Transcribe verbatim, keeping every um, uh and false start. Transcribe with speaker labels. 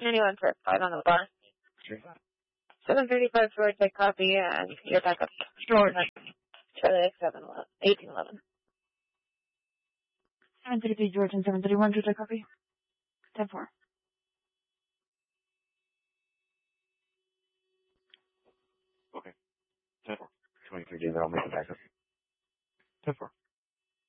Speaker 1: Anyone for five on the bar.
Speaker 2: Sure.
Speaker 1: seven thirty-five George, I copy, and you're back up.
Speaker 3: George.
Speaker 1: Charlie seven eleven, eighteen eleven.
Speaker 3: seven thirty-three George and seven thirty-one George, I copy. ten four.
Speaker 2: Okay. ten four. twenty-three days, I'll make it back up. ten four.